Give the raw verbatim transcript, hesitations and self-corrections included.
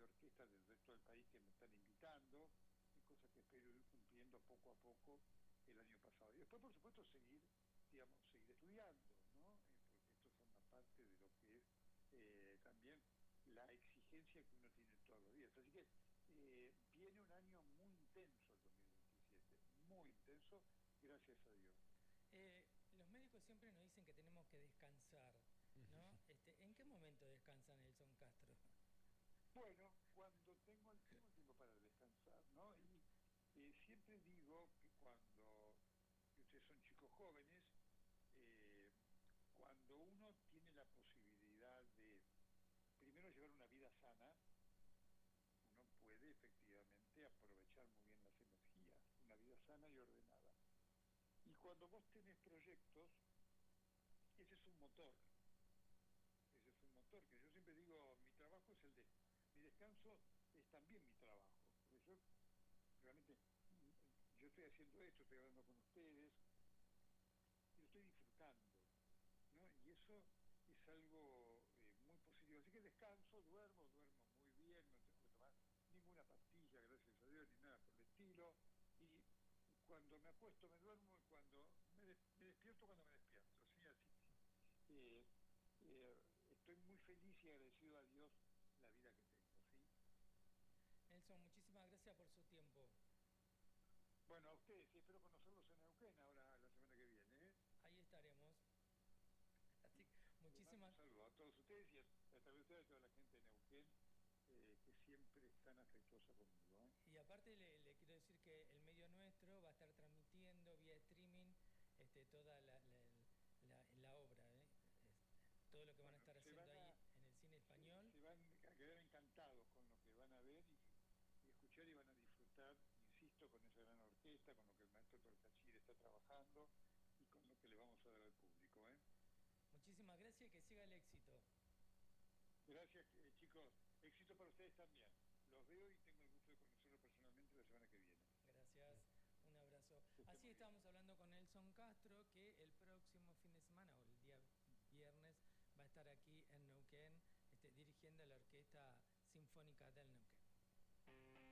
de orquestas del resto del país que me están invitando, y cosas que espero ir cumpliendo poco a poco el año pasado. Y después, por supuesto, seguir, digamos, seguir estudiando, ¿no? Eh, porque esto forma parte de lo que es eh, también la exigencia que uno tiene todos los días. Así que eh, viene un año muy intenso el dos mil veintisiete, muy intenso, gracias a Dios. Eh, los médicos siempre nos dicen que tenemos que descansar, ¿no? Este, ¿en qué momento descansa Nelson Castro? Bueno, cuando tengo el, tengo el tiempo para descansar, ¿no? Y eh, siempre digo que cuando que ustedes son chicos jóvenes, eh, cuando uno tiene la posibilidad de primero llevar una vida sana, uno puede efectivamente aprovechar muy bien las energías, una vida sana y ordenada. Y cuando vos tenés proyectos, ese es un motor, ese es un motor, que yo siempre digo, mi trabajo es el de, mi descanso es también mi trabajo, porque yo realmente, yo estoy haciendo esto, estoy hablando con ustedes, y lo estoy disfrutando, ¿no? Y eso es algo eh, muy positivo. Así que descanso, duermo, duermo muy bien, no tengo que tomar ninguna pastilla, gracias a Dios, ni nada por el estilo. Y cuando me acuesto me duermo y cuando me, des me despierto cuando me despierto. ¿Sí? Así que eh, eh, estoy muy feliz y agradecido a Dios la vida que tengo. ¿Sí? Nelson, muchísimas gracias por su tiempo. Bueno, a ustedes, y espero conocerlos en Neuquén ahora la semana que viene. ¿eh? Ahí estaremos. Así, Les mando un muchísimas saludo a todos ustedes y a, a través de ustedes a toda la gente de Neuquén, eh, que siempre es tan afectuosa conmigo. ¿eh? y aparte le, le quiero decir que el medio nuestro va a estar transmitiendo vía streaming este, toda la, la, la, la obra, ¿eh? Este, todo lo que van a Bueno, estar se haciendo van ahí a en el cine se, español. se van a quedar encantados con lo que van a ver y, y escuchar y van a disfrutar, insisto, con esa gran orquesta, con lo que el maestro Tolcachir está trabajando y con lo que le vamos a dar al público. ¿eh? Muchísimas gracias y que siga el éxito. Gracias, eh, chicos. Éxito para ustedes también. Los veo y tengo el gusto de conocerlos personalmente la semana que viene. Gracias, un abrazo. Que estén Así muy bien. estábamos hablando con Nelson Castro, que el próximo fin de semana o el día viernes va a estar aquí en Neuquén este, dirigiendo la Orquesta Sinfónica del Neuquén.